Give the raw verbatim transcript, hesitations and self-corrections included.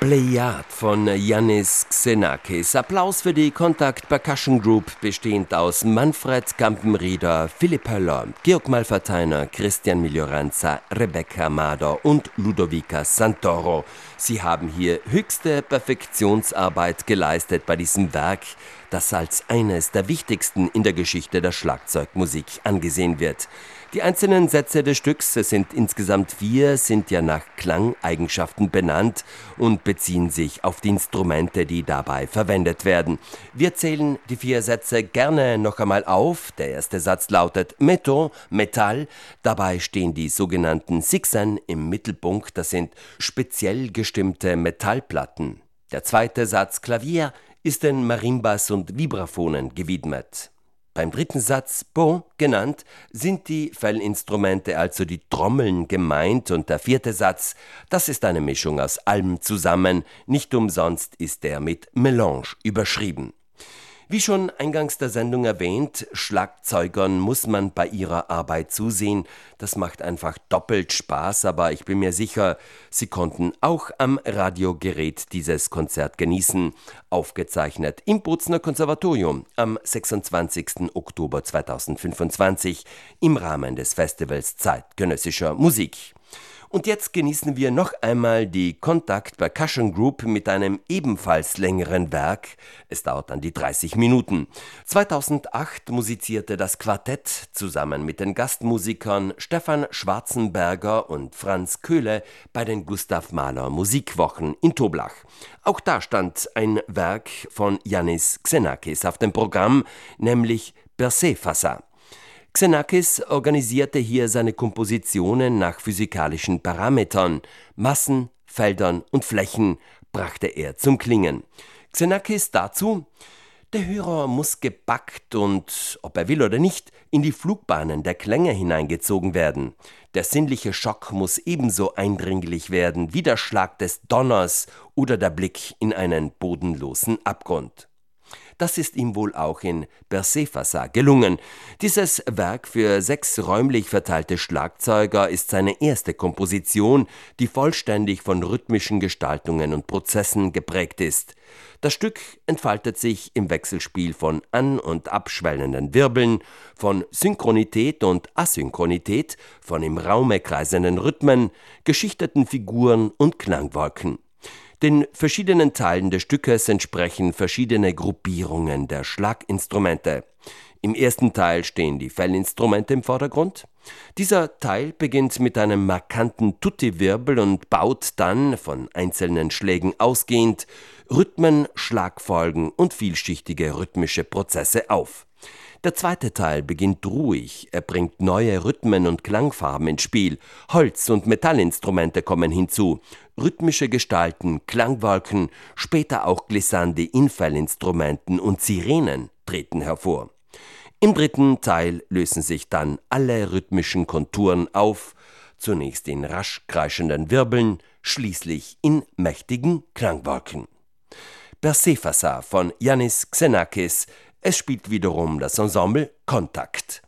Plejad von Yannis Xenakis. Applaus für die Contact Percussion Group, bestehend aus Manfred Kampenrieder, Philipp Höller, Georg Malverteiner, Christian Miglioranza, Rebecca Mader und Ludovica Santoro. Sie haben hier höchste Perfektionsarbeit geleistet bei diesem Werk, das als eines der wichtigsten in der Geschichte der Schlagzeugmusik angesehen wird. Die einzelnen Sätze des Stücks, es sind insgesamt vier, sind ja nach Klangeigenschaften benannt und beziehen sich auf die Instrumente, die dabei verwendet werden. Wir zählen die vier Sätze gerne noch einmal auf. Der erste Satz lautet Meton, Metall. Dabei stehen die sogenannten Sixen im Mittelpunkt. Das sind speziell gestimmte Metallplatten. Der zweite Satz Klavier ist den Marimbas und Vibraphonen gewidmet. Beim dritten Satz, Bon genannt, sind die Fellinstrumente, also die Trommeln, gemeint. Und der vierte Satz, das ist eine Mischung aus allem zusammen. Nicht umsonst ist er mit Melange überschrieben. Wie schon eingangs der Sendung erwähnt, Schlagzeugern muss man bei ihrer Arbeit zusehen. Das macht einfach doppelt Spaß, aber ich bin mir sicher, Sie konnten auch am Radiogerät dieses Konzert genießen. Aufgezeichnet im Bozner Konservatorium am sechsundzwanzigsten Oktober zweitausendfünfundzwanzig im Rahmen des Festivals Zeitgenössischer Musik. Und jetzt genießen wir noch einmal die Contact Percussion Group mit einem ebenfalls längeren Werk. Es dauert dann die dreißig Minuten. zweitausendacht musizierte das Quartett zusammen mit den Gastmusikern Stefan Schwarzenberger und Franz Köhle bei den Gustav Mahler Musikwochen in Toblach. Auch da stand ein Werk von Yannis Xenakis auf dem Programm, nämlich Persephassa. Xenakis organisierte hier seine Kompositionen nach physikalischen Parametern. Massen, Feldern und Flächen brachte er zum Klingen. Xenakis dazu: Der Hörer muss gepackt und, ob er will oder nicht, in die Flugbahnen der Klänge hineingezogen werden. Der sinnliche Schock muss ebenso eindringlich werden wie der Schlag des Donners oder der Blick in einen bodenlosen Abgrund. Das ist ihm wohl auch in Persephassa gelungen. Dieses Werk für sechs räumlich verteilte Schlagzeuger ist seine erste Komposition, die vollständig von rhythmischen Gestaltungen und Prozessen geprägt ist. Das Stück entfaltet sich im Wechselspiel von an- und abschwellenden Wirbeln, von Synchronität und Asynchronität, von im Raume kreisenden Rhythmen, geschichteten Figuren und Klangwolken. Den verschiedenen Teilen des Stückes entsprechen verschiedene Gruppierungen der Schlaginstrumente. Im ersten Teil stehen die Fellinstrumente im Vordergrund. Dieser Teil beginnt mit einem markanten Tutti-Wirbel und baut dann, von einzelnen Schlägen ausgehend, Rhythmen, Schlagfolgen und vielschichtige rhythmische Prozesse auf. Der zweite Teil beginnt ruhig, er bringt neue Rhythmen und Klangfarben ins Spiel, Holz- und Metallinstrumente kommen hinzu, rhythmische Gestalten, Klangwolken, später auch Glissandi in Fellinstrumenten und Sirenen treten hervor. Im dritten Teil lösen sich dann alle rhythmischen Konturen auf, zunächst in rasch kreischenden Wirbeln, schließlich in mächtigen Klangwolken. Persephassa von Yannis Xenakis. Es spielt wiederum das Ensemble Contact.